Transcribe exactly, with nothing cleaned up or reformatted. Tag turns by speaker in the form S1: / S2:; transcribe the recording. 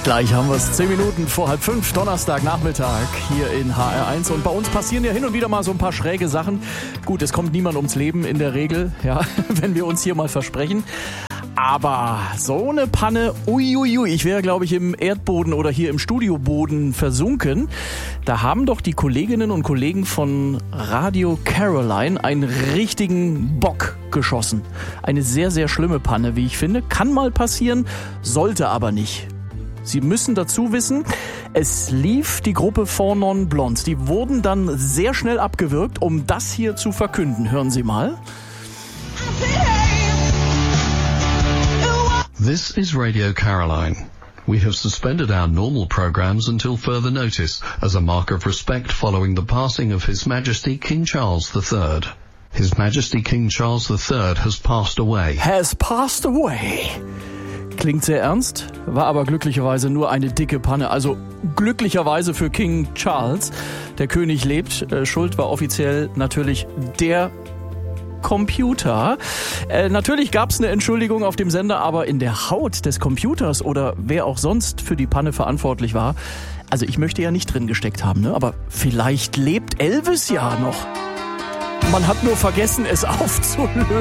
S1: Gleich haben wir es. Zehn Minuten vor halb fünf, Donnerstagnachmittag hier in H R eins. Und bei uns passieren ja hin und wieder mal so ein paar schräge Sachen. Gut, es kommt niemand ums Leben in der Regel, ja, wenn wir uns hier mal versprechen. Aber so eine Panne, uiuiui, ich wäre, glaube ich, im Erdboden oder hier im Studioboden versunken. Da haben doch die Kolleginnen und Kollegen von Radio Caroline einen richtigen Bock geschossen. Eine sehr, sehr schlimme Panne, wie ich finde. Kann mal passieren, sollte aber nicht. Sie müssen dazu wissen, es lief die Gruppe Four Non Blondes. Die wurden dann sehr schnell abgewürgt, um das hier zu verkünden. Hören Sie mal.
S2: This is Radio Caroline. We have suspended our normal programs until further notice as a mark of respect following the passing of His Majesty King Charles the Third. His Majesty King Charles the Third has passed away.
S1: Has passed away. Klingt sehr ernst, war aber glücklicherweise nur eine dicke Panne. Also glücklicherweise für King Charles. Der König lebt. Schuld war offiziell natürlich der Computer. Äh, natürlich gab es eine Entschuldigung auf dem Sender, aber in der Haut des Computers oder wer auch sonst für die Panne verantwortlich war, also ich möchte ja nicht drin gesteckt haben, ne? Aber vielleicht lebt Elvis ja noch. Man hat nur vergessen, es aufzulösen.